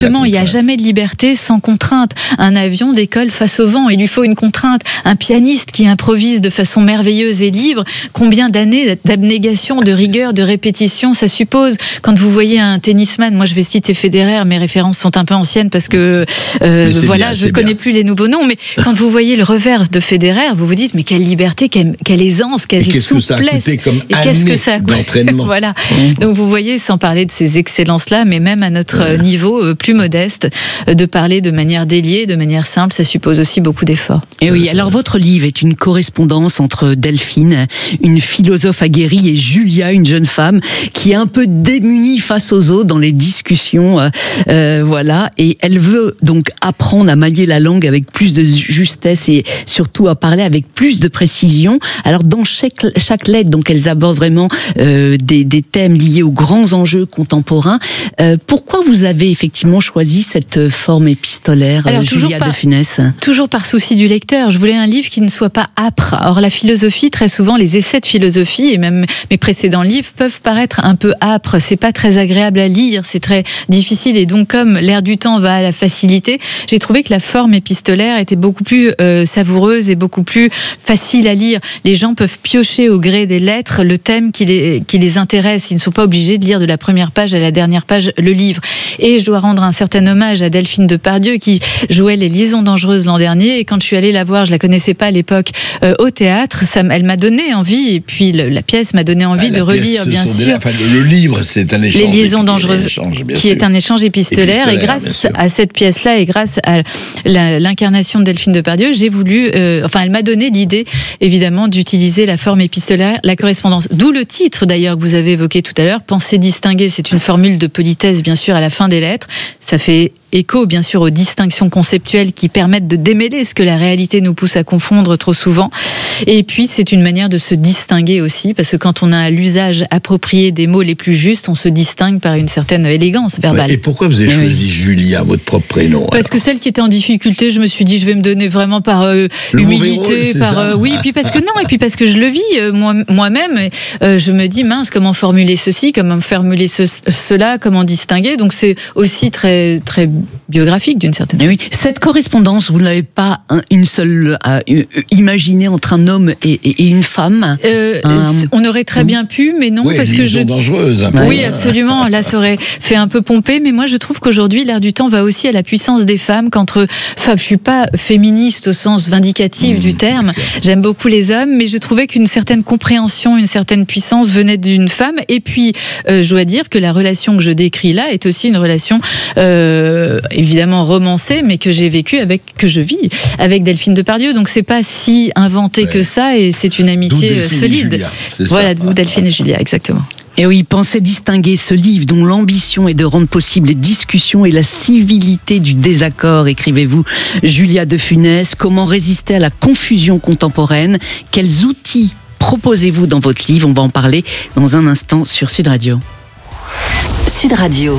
Justement, il n'y a jamais de liberté sans contrainte. Un avion décolle face au vent, il lui faut une contrainte. Un pianiste qui improvise de façon merveilleuse et libre, combien d'années d'abnégation, de rigueur, de répétition ça suppose. Quand vous voyez un tennisman, moi je vais citer Federer, mes références sont un peu anciennes parce que voilà, je ne connais plus les nouveaux noms, mais quand vous voyez le revers de Federer, vous vous dites mais quelle liberté, quelle aisance, quelle souplesse. Et qu'est-ce que ça a coûté d'entraînement. Voilà. Donc vous voyez, sans parler de ces excellences-là, mais même à notre niveau plus modeste, de parler de manière déliée, de manière simple, ça suppose aussi beaucoup d'efforts. Et oui, alors votre livre est une correspondance entre Delphine, une philosophe aguerrie, et Julia, une jeune femme qui est un peu démunie face aux autres dans les discussions, voilà, et elle veut donc apprendre à manier la langue avec plus de justesse et surtout à parler avec plus de précision. Alors dans chaque lettre, donc elles abordent vraiment des thèmes liés aux grands enjeux contemporains. Pourquoi vous avez effectivement choisi cette forme épistolaire, Julia de Funès? Toujours par souci du lecteur. Je voulais un livre qui ne soit pas âpre. Or, la philosophie, très souvent, les essais de philosophie et même mes précédents livres peuvent paraître un peu âpres. C'est pas très agréable à lire, c'est très difficile. Et donc, comme l'air du temps va à la facilité, j'ai trouvé que la forme épistolaire était beaucoup plus savoureuse et beaucoup plus facile à lire. Les gens peuvent piocher au gré des lettres le thème qui les intéresse. Ils ne sont pas obligés de lire de la première page à la dernière page le livre. Et je dois rendre un certain hommage à Delphine Depardieu qui jouait Les Liaisons dangereuses l'an dernier, et quand je suis allée la voir, je la connaissais pas à l'époque, au théâtre, elle m'a donné envie, et puis la pièce m'a donné envie de relire, bien sûr. Le livre, c'est un échange. Les Liaisons dangereuses, qui est un échange épistolaire, et grâce à cette pièce-là, et grâce à l'incarnation de Delphine Depardieu, j'ai voulu, elle m'a donné l'idée, évidemment, d'utiliser la forme épistolaire, la correspondance. D'où le titre, d'ailleurs, que vous avez évoqué tout à l'heure, Penser distinguer, c'est une formule de politesse, bien sûr, à la fin des lettres. Ça fait écho, bien sûr, aux distinctions conceptuelles qui permettent de démêler ce que la réalité nous pousse à confondre trop souvent. Et puis, c'est une manière de se distinguer aussi, parce que quand on a l'usage approprié des mots les plus justes, on se distingue par une certaine élégance verbale. Et pourquoi vous avez choisi Julia, votre propre prénom? Parce que celle qui était en difficulté, je me suis dit, je vais me donner vraiment par humilité, oui, et puis parce que je le vis moi-même, et je me dis, mince, comment formuler ceci, comment formuler cela, comment distinguer. Donc, c'est aussi très, très biographique d'une certaine façon. Oui. Cette correspondance, vous ne l'avez pas une seule imaginée entre un homme et une femme? On aurait très bien pu, mais non, parce que dangereuse. Oui, absolument. Là, ça aurait fait un peu pomper, mais moi, je trouve qu'aujourd'hui, l'air du temps va aussi à la puissance des femmes. Je suis pas féministe au sens vindicatif du terme. J'aime beaucoup les hommes, mais je trouvais qu'une certaine compréhension, une certaine puissance venait d'une femme. Et puis, je dois dire que la relation que je décris là est aussi une relation évidemment romancée, mais que j'ai vécue que je vis avec Delphine Depardieu. Donc c'est pas si inventé que ça, et c'est une amitié solide. Voilà, Delphine et Julia, exactement. Et oui, Pensez distinguer, ce livre dont l'ambition est de rendre possible les discussions et la civilité du désaccord, écrivez-vous, Julia de Funès. Comment résister à la confusion contemporaine? Quels outils proposez-vous dans votre livre? On va en parler dans un instant sur Sud Radio. Sud Radio.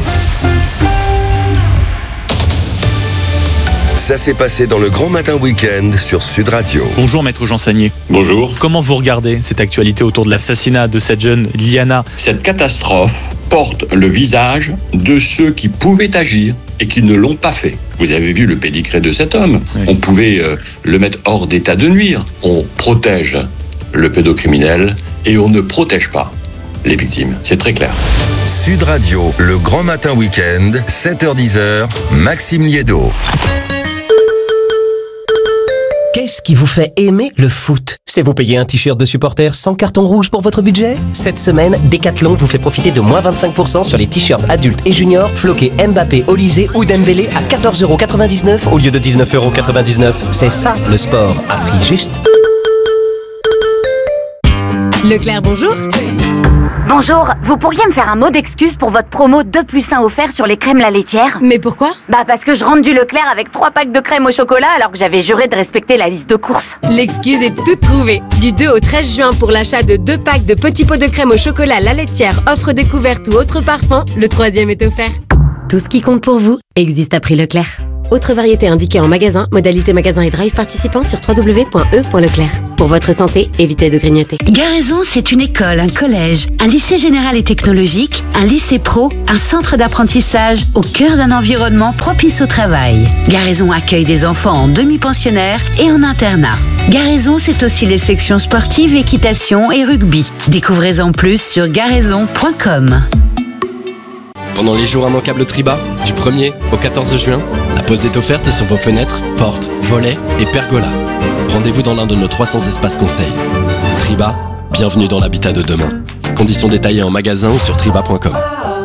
Ça s'est passé dans le Grand Matin Week-end sur Sud Radio. Bonjour Maître Jean Sagnier. Bonjour. Comment vous regardez cette actualité autour de l'assassinat de cette jeune Liana? Cette catastrophe porte le visage de ceux qui pouvaient agir et qui ne l'ont pas fait. Vous avez vu le pédigré de cet homme. Oui. On pouvait le mettre hors d'état de nuire. On protège le pédocriminel et on ne protège pas les victimes. C'est très clair. Sud Radio, le Grand Matin Week-end, 7h-10h, Maxime Liédo. Qu'est-ce qui vous fait aimer le foot? C'est vous payer un t-shirt de supporter sans carton rouge pour votre budget? Cette semaine, Decathlon vous fait profiter de moins 25% sur les t-shirts adultes et juniors floqués Mbappé, Olysée ou Dembélé à 14,99€ au lieu de 19,99€. C'est ça le sport à prix juste. Leclerc, bonjour. Bonjour, vous pourriez me faire un mot d'excuse pour votre promo 2+1 offert sur les crèmes La Laitière? Mais pourquoi? Parce que je rentre du Leclerc avec 3 packs de crème au chocolat alors que j'avais juré de respecter la liste de courses. L'excuse est toute trouvée. Du 2 au 13 juin pour l'achat de 2 packs de petits pots de crème au chocolat La Laitière, offre découverte ou autre parfum, le 3e est offert. Tout ce qui compte pour vous existe à prix Leclerc. Autre variété indiquée en magasin, modalité magasin et drive participant sur www.e.leclerc. Pour votre santé, évitez de grignoter. Garaison, c'est une école, un collège, un lycée général et technologique, un lycée pro, un centre d'apprentissage au cœur d'un environnement propice au travail. Garaison accueille des enfants en demi-pensionnaire et en internat. Garaison, c'est aussi les sections sportives, équitation et rugby. Découvrez-en plus sur garaison.com. Pendant les jours immanquables Triba, du 1er au 14 juin, la pause est offerte sur vos fenêtres, portes, volets et pergolas. Rendez-vous dans l'un de nos 300 espaces conseils. Triba, bienvenue dans l'habitat de demain. Conditions détaillées en magasin ou sur triba.com.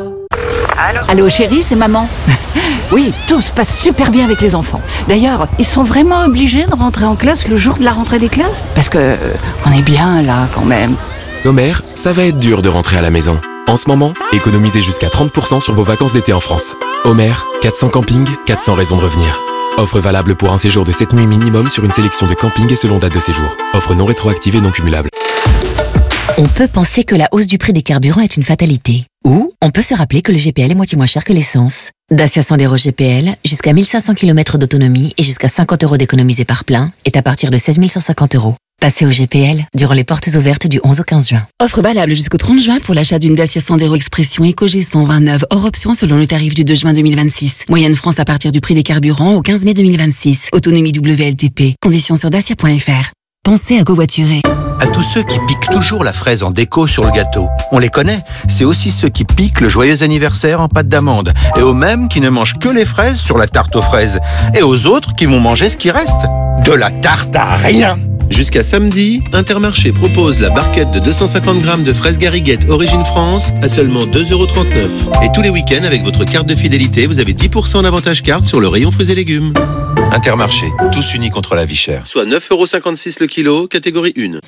Allô chérie, c'est maman. Oui, tout se passe super bien avec les enfants. D'ailleurs, ils sont vraiment obligés de rentrer en classe le jour de la rentrée des classes? Parce que on est bien là quand même. Nos mères, ça va être dur de rentrer à la maison. En ce moment, économisez jusqu'à 30% sur vos vacances d'été en France. Homer, 400 campings, 400 raisons de revenir. Offre valable pour un séjour de 7 nuits minimum sur une sélection de campings et selon date de séjour. Offre non rétroactive et non cumulable. On peut penser que la hausse du prix des carburants est une fatalité. Ou on peut se rappeler que le GPL est moitié moins cher que l'essence. Dacia Sandero GPL, jusqu'à 1500 km d'autonomie et jusqu'à 50 € d'économisés par plein, est à partir de 16 150 €. Passez au GPL durant les portes ouvertes du 11 au 15 juin. Offre valable jusqu'au 30 juin pour l'achat d'une Dacia Sandero Expression EcoG 129 hors option selon le tarif du 2 juin 2026. Moyenne France à partir du prix des carburants au 15 mai 2026. Autonomie WLTP. Conditions sur dacia.fr. Pensez à covoiturer. À tous ceux qui piquent toujours la fraise en déco sur le gâteau. On les connaît. C'est aussi ceux qui piquent le joyeux anniversaire en pâte d'amande. Et aux mêmes qui ne mangent que les fraises sur la tarte aux fraises. Et aux autres qui vont manger ce qui reste. De la tarte à rien. Jusqu'à samedi, Intermarché propose la barquette de 250 grammes de fraises Gariguette Origine France à seulement 2,39 €. Et tous les week-ends, avec votre carte de fidélité, vous avez 10% d'avantage carte sur le rayon fruits et légumes. Intermarché, tous unis contre la vie chère. Soit 9,56 € le kilo, catégorie 1.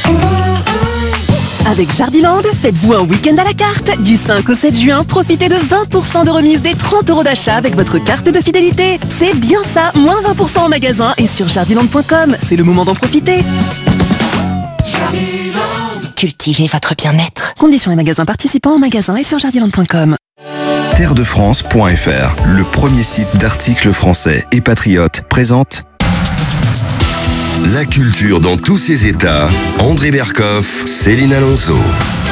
Avec Jardiland, faites-vous un week-end à la carte. Du 5 au 7 juin, profitez de 20% de remise des 30 € d'achat avec votre carte de fidélité. C'est bien ça, moins 20% en magasin et sur jardiland.com. C'est le moment d'en profiter. Cultivez votre bien-être. Conditions et magasins participants en magasin et sur jardiland.com. Terredefrance.fr, le premier site d'articles français et patriotes, présente La culture dans tous ses états. André Berkoff, Céline Alonso.